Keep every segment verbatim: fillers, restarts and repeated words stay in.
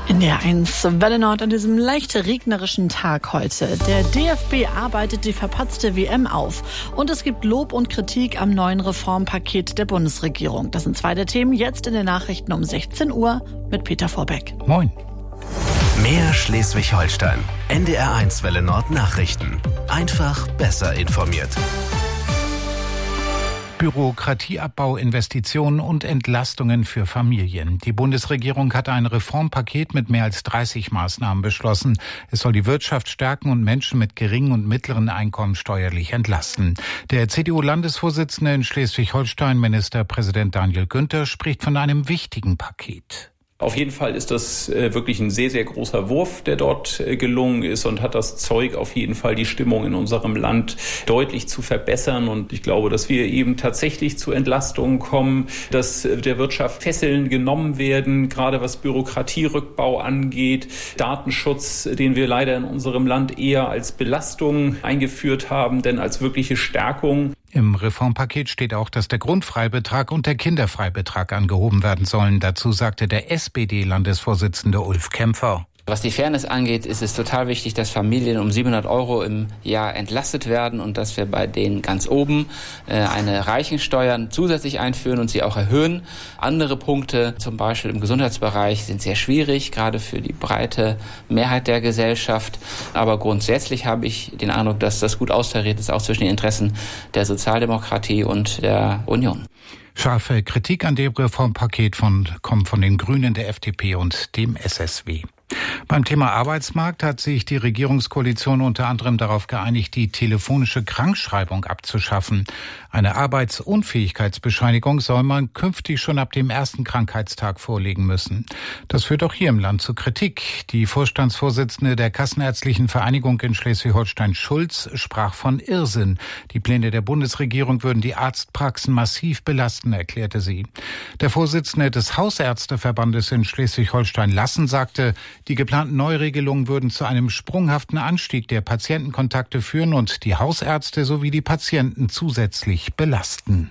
In der eins Welle Nord an diesem leicht regnerischen Tag heute. Der D F B arbeitet die verpatzte W M auf. Und es gibt Lob und Kritik am neuen Reformpaket der Bundesregierung. Das sind zwei der Themen jetzt in den Nachrichten um sechzehn Uhr mit Peter Vorbeck. Moin. Mehr Schleswig-Holstein. N D R eins Welle Nord Nachrichten. Einfach besser informiert. Bürokratieabbau, Investitionen und Entlastungen für Familien. Die Bundesregierung hat ein Reformpaket mit mehr als dreißig Maßnahmen beschlossen. Es soll die Wirtschaft stärken und Menschen mit geringen und mittleren Einkommen steuerlich entlasten. Der C D U-Landesvorsitzende in Schleswig-Holstein, Ministerpräsident Daniel Günther, spricht von einem wichtigen Paket. Auf jeden Fall ist das äh, wirklich ein sehr, sehr großer Wurf, der dort äh, gelungen ist und hat das Zeug, auf jeden Fall die Stimmung in unserem Land deutlich zu verbessern. Und ich glaube, dass wir eben tatsächlich zu Entlastungen kommen, dass äh, der Wirtschaft Fesseln genommen werden, gerade was Bürokratierückbau angeht, Datenschutz, den wir leider in unserem Land eher als Belastung eingeführt haben, denn als wirkliche Stärkung. Im Reformpaket steht auch, dass der Grundfreibetrag und der Kinderfreibetrag angehoben werden sollen. Dazu sagte der S P D-Landesvorsitzende Ulf Kämpfer. Was die Fairness angeht, ist es total wichtig, dass Familien um siebenhundert Euro im Jahr entlastet werden und dass wir bei denen ganz oben äh, eine Reichensteuer zusätzlich einführen und sie auch erhöhen. Andere Punkte, zum Beispiel im Gesundheitsbereich, sind sehr schwierig, gerade für die breite Mehrheit der Gesellschaft. Aber grundsätzlich habe ich den Eindruck, dass das gut austariert ist, auch zwischen den Interessen der Sozialdemokratie und der Union. Scharfe Kritik an dem Reformpaket von, kommt von den Grünen, der F D P und dem S S W. Beim Thema Arbeitsmarkt hat sich die Regierungskoalition unter anderem darauf geeinigt, die telefonische Krankschreibung abzuschaffen. Eine Arbeitsunfähigkeitsbescheinigung soll man künftig schon ab dem ersten Krankheitstag vorlegen müssen. Das führt auch hier im Land zu Kritik. Die Vorstandsvorsitzende der Kassenärztlichen Vereinigung in Schleswig-Holstein, Schulz, sprach von Irrsinn. Die Pläne der Bundesregierung würden die Arztpraxen massiv belasten, erklärte sie. Der Vorsitzende des Hausärzteverbandes in Schleswig-Holstein, Lassen, sagte, die geplanten Neuregelungen würden zu einem sprunghaften Anstieg der Patientenkontakte führen und die Hausärzte sowie die Patienten zusätzlich belasten.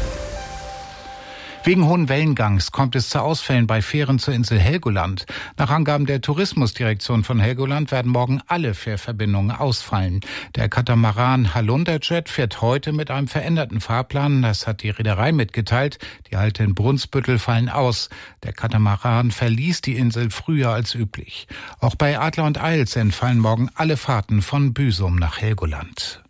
Wegen hohen Wellengangs kommt es zu Ausfällen bei Fähren zur Insel Helgoland. Nach Angaben der Tourismusdirektion von Helgoland werden morgen alle Fährverbindungen ausfallen. Der Katamaran Halunderjet fährt heute mit einem veränderten Fahrplan. Das hat die Reederei mitgeteilt. Die Halte in Brunsbüttel fallen aus. Der Katamaran verließ die Insel früher als üblich. Auch bei Adler und Eils entfallen morgen alle Fahrten von Büsum nach Helgoland.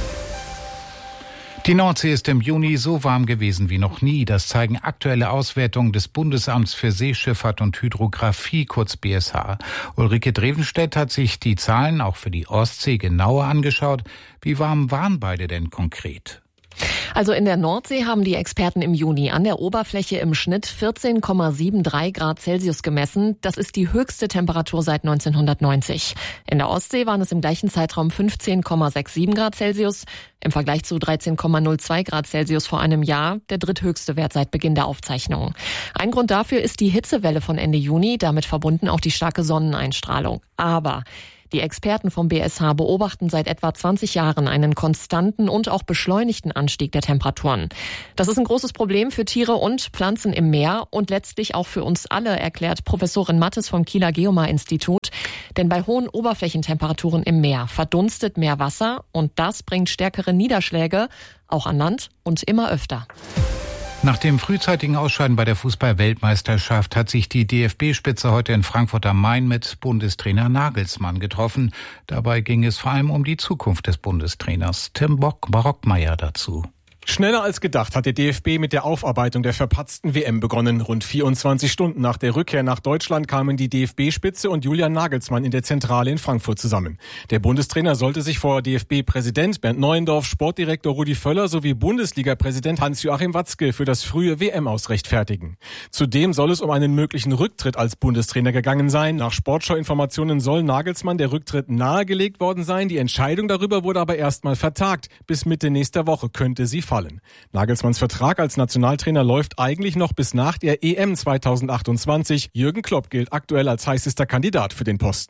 Die Nordsee ist im Juni so warm gewesen wie noch nie. Das zeigen aktuelle Auswertungen des Bundesamts für Seeschifffahrt und Hydrographie, kurz B S H. Ulrike Drevenstedt hat sich die Zahlen auch für die Ostsee genauer angeschaut. Wie warm waren beide denn konkret? Also in der Nordsee haben die Experten im Juni an der Oberfläche im Schnitt vierzehn Komma dreiundsiebzig Grad Celsius gemessen. Das ist die höchste Temperatur seit neunzehnhundertneunzig. In der Ostsee waren es im gleichen Zeitraum fünfzehn Komma siebenundsechzig Grad Celsius. Im Vergleich zu dreizehn Komma null zwei Grad Celsius vor einem Jahr der dritthöchste Wert seit Beginn der Aufzeichnungen. Ein Grund dafür ist die Hitzewelle von Ende Juni, damit verbunden auch die starke Sonneneinstrahlung. Aber die Experten vom B S H beobachten seit etwa zwanzig Jahren einen konstanten und auch beschleunigten Anstieg der Temperaturen. Das ist ein großes Problem für Tiere und Pflanzen im Meer und letztlich auch für uns alle, erklärt Professorin Mattes vom Kieler Geomar-Institut. Denn bei hohen Oberflächentemperaturen im Meer verdunstet mehr Wasser und das bringt stärkere Niederschläge, auch an Land und immer öfter. Nach dem frühzeitigen Ausscheiden bei der Fußball-Weltmeisterschaft hat sich die D F B-Spitze heute in Frankfurt am Main mit Bundestrainer Nagelsmann getroffen. Dabei ging es vor allem um die Zukunft des Bundestrainers. Tim Bock-Barockmeier dazu. Schneller als gedacht hat der D F B mit der Aufarbeitung der verpatzten W M begonnen. Rund vierundzwanzig Stunden nach der Rückkehr nach Deutschland kamen die D F B-Spitze und Julian Nagelsmann in der Zentrale in Frankfurt zusammen. Der Bundestrainer sollte sich vor D F B-Präsident Bernd Neuendorf, Sportdirektor Rudi Völler sowie Bundesliga-Präsident Hans-Joachim Watzke für das frühe W M-Aus rechtfertigen. Zudem soll es um einen möglichen Rücktritt als Bundestrainer gegangen sein. Nach Sportschau-Informationen soll Nagelsmann der Rücktritt nahegelegt worden sein. Die Entscheidung darüber wurde aber erstmal vertagt. Bis Mitte nächster Woche könnte sie fallen. Nagelsmanns Vertrag als Nationaltrainer läuft eigentlich noch bis nach der E M zweitausendachtundzwanzig. Jürgen Klopp gilt aktuell als heißester Kandidat für den Posten.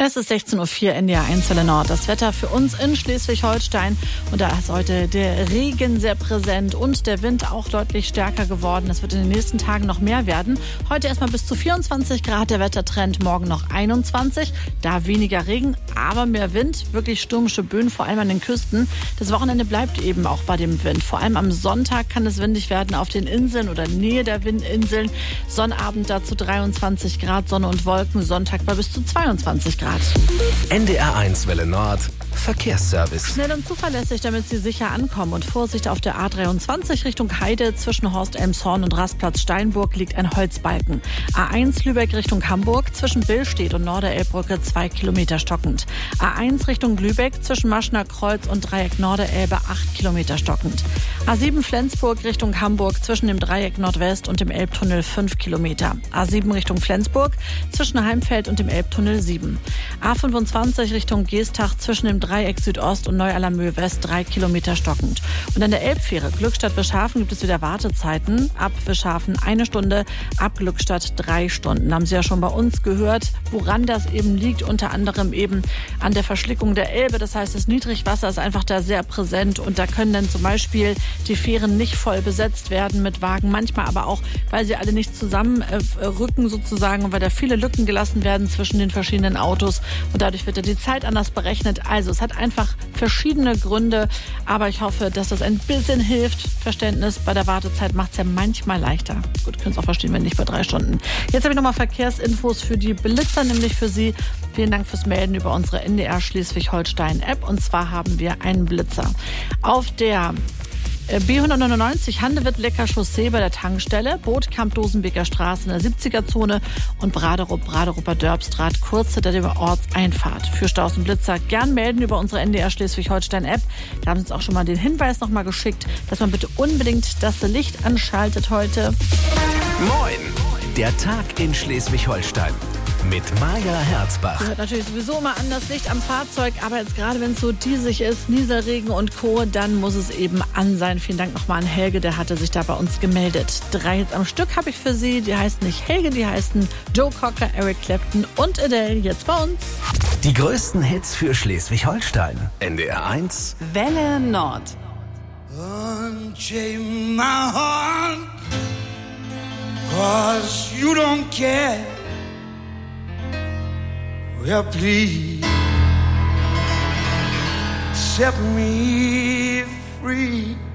Es ist sechzehn Uhr vier, N D R eins Welle Nord. Das Wetter für uns in Schleswig-Holstein. Und da ist heute der Regen sehr präsent und der Wind auch deutlich stärker geworden. Das wird in den nächsten Tagen noch mehr werden. Heute erstmal bis zu vierundzwanzig Grad der Wettertrend, morgen noch einundzwanzig. Da weniger Regen, aber mehr Wind. Wirklich stürmische Böen, vor allem an den Küsten. Das Wochenende bleibt eben auch bei dem Wind. Vor allem am Sonntag kann es windig werden auf den Inseln oder Nähe der Windinseln. Sonnabend dazu dreiundzwanzig Grad, Sonne und Wolken. Sonntag bei bis zu zweiundzwanzig Grad. N D R eins Welle Nord Verkehrsservice. Schnell und zuverlässig, damit Sie sicher ankommen. Und Vorsicht auf der A dreiundzwanzig Richtung Heide. Zwischen Horst-Elmshorn und Rastplatz Steinburg liegt ein Holzbalken. A eins Lübeck Richtung Hamburg. Zwischen Billstedt und Norderelbbrücke zwei Kilometer stockend. A eins Richtung Lübeck. Zwischen Maschner Kreuz und Dreieck Norderelbe acht Kilometer stockend. A sieben Flensburg Richtung Hamburg. Zwischen dem Dreieck Nordwest und dem Elbtunnel fünf Kilometer. A sieben Richtung Flensburg. Zwischen Heimfeld und dem Elbtunnel sieben. A fünfundzwanzig Richtung Geestach. Zwischen dem Dreieck Südost und Neu-Allermöhe West drei Kilometer stockend. Und an der Elbfähre Glückstadt-Wischhafen gibt es wieder Wartezeiten. Ab Wischhafen eine Stunde, ab Glückstadt drei Stunden. Haben Sie ja schon bei uns gehört, woran das eben liegt. Unter anderem eben an der Verschlickung der Elbe. Das heißt, das Niedrigwasser ist einfach da sehr präsent. Und da können dann zum Beispiel die Fähren nicht voll besetzt werden mit Wagen. Manchmal aber auch, weil sie alle nicht zusammenrücken sozusagen und weil da viele Lücken gelassen werden zwischen den verschiedenen Autos. Und dadurch wird ja die Zeit anders berechnet. Also es hat einfach verschiedene Gründe, aber ich hoffe, dass das ein bisschen hilft. Verständnis bei der Wartezeit macht es ja manchmal leichter. Gut, können es auch verstehen, wenn nicht bei drei Stunden. Jetzt habe ich nochmal Verkehrsinfos für die Blitzer, nämlich für Sie. Vielen Dank fürs Melden über unsere N D R Schleswig-Holstein-App. Und zwar haben wir einen Blitzer. Auf der B hundertneunundneunzig Handewitt-Lecker Chaussee bei der Tankstelle, Bootkamp Dosenbeker Straße in der siebziger-Zone und Braderup, Braderupper Dörbstraat kurz hinter der Ortseinfahrt. Für Staus und Blitzer gern melden über unsere N D R Schleswig-Holstein-App. Da haben Sie uns auch schon mal den Hinweis noch mal geschickt, dass man bitte unbedingt das Licht anschaltet heute. Moin, der Tag in Schleswig-Holstein. Mit Maja Herzbach. Gehört natürlich sowieso mal an das Licht am Fahrzeug, aber jetzt gerade wenn es so diesig ist, Nieselregen und Co., dann muss es eben an sein. Vielen Dank nochmal an Helge, der hatte sich da bei uns gemeldet. Drei Hits am Stück habe ich für Sie, die heißen nicht Helge, die heißen Joe Cocker, Eric Clapton und Adele, jetzt bei uns. Die größten Hits für Schleswig-Holstein. N D R eins Welle Nord. Unchain my heart, 'cause you don't care. Well, please set me free.